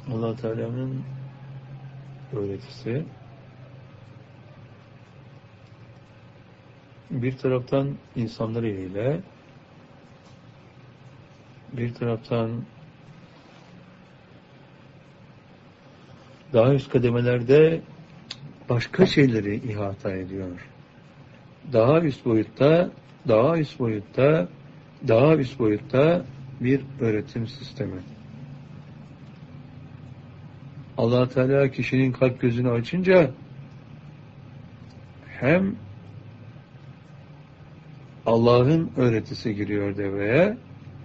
Allah Teala'nın öğretisi bir taraftan insanlar eliyle, bir taraftan daha üst kademelerde başka şeyleri ihata ediyor. Daha üst boyutta, daha üst boyutta, daha üst boyutta bir öğretim sistemi. Allah Teala kişinin kalp gözünü açınca hem Allah'ın öğretisi giriyor devreye,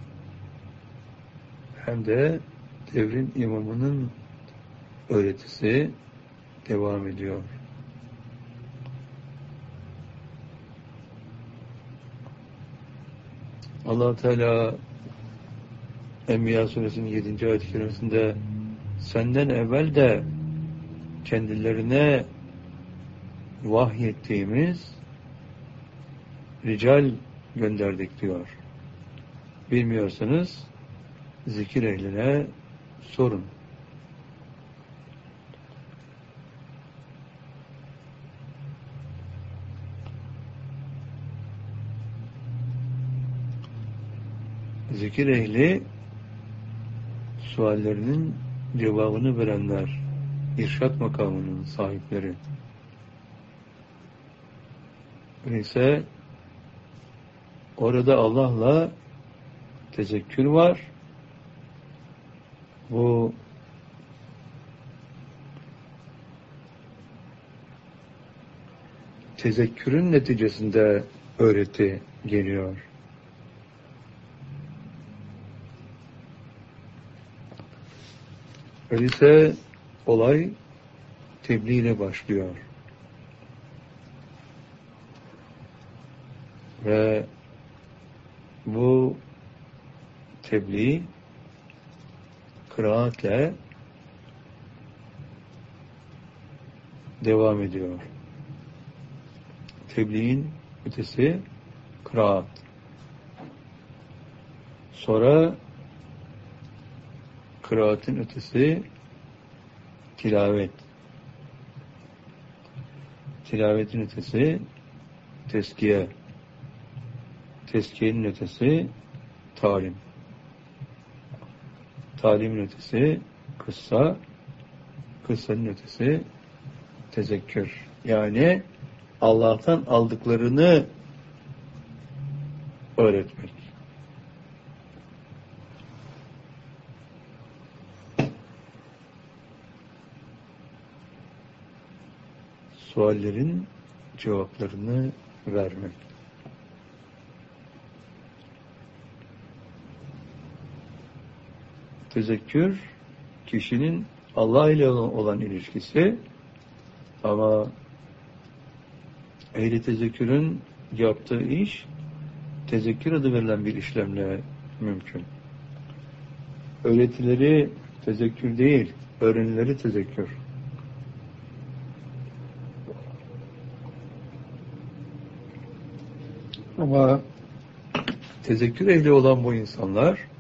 hem de devrin imamının öğretisi devam ediyor. Allah Teala Enbiya suresinin 7. ayet-i kerimesinde senden evvel de kendilerine vahyettiğimiz rical gönderdik diyor. Bilmiyorsanız zikir ehline sorun. Zikir ehli suallerinin cevabını verenler, irşat makamının sahipleri. Öyleyse orada Allah'la tezekkür var. Bu tezekkürün neticesinde öğreti geliyor. Öyleyse olay tebliğ ile başlıyor. Ve bu tebliğ kıraatle devam ediyor. Tebliğin ötesi kıraat. Sonra kıraatin ötesi tilavet. Tilavetin ötesi tezkiye. Tezkiyenin ötesi talim. Talimin ötesi kıssa. Kıssanın ötesi tezekkür. Yani Allah'tan aldıklarını öğretmek. Suallerin cevaplarını vermek. Tezekkür, kişinin Allah ile olan ilişkisi, ama ehli tezekkürün yaptığı iş, tezekkür adı verilen bir işlemle mümkün. Öğretileri tezekkür değil, öğrenileri tezekkür. Ama tezekkür ehli olan bu insanlar